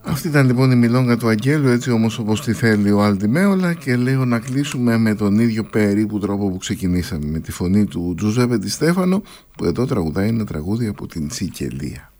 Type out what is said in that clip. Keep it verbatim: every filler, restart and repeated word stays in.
Αυτή ήταν λοιπόν η μιλόγκα του Αγγέλου, έτσι όμως όπως τη θέλει ο Αλ Ντι Μέολα, και λέω να κλείσουμε με τον ίδιο περίπου τρόπο που ξεκινήσαμε, με τη φωνή του Τζουζέπε Ντι Στέφανο, που εδώ τραγουδάει ένα τραγούδι από την Σικελία.